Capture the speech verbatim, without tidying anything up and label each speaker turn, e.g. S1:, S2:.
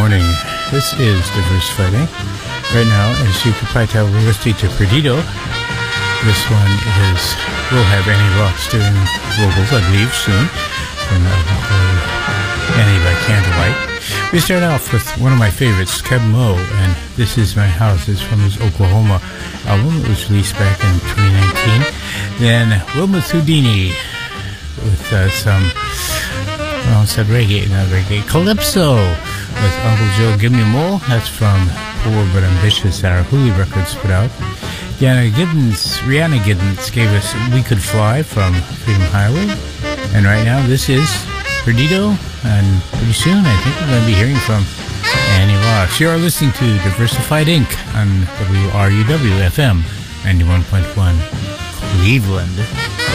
S1: morning. This is Diversified Incorporated. Right now, as you could probably tell, we're listening to Perdido. This one is, we'll have Annie Ross doing vocals, I believe, soon. From uh, Annie by Candlelight. We start off with one of my favorites, Keb Mo, and This Is My House. It's from his Oklahoma album. It was released back in twenty nineteen. Then Wilma Houdini with uh, some, well, said reggae, not reggae, Calypso with Uncle Joe Give Me More. That's from Poor But Ambitious that our Huli Records put out. Rihanna Giddens, Rihanna Giddens gave us We Could Fly from Freedom Highway. And right now, this is Perdido, and pretty soon I think we're going to be hearing from Annie Ross. You are listening to Diversified Incorporated on W R U W F M ninety-one point one Cleveland.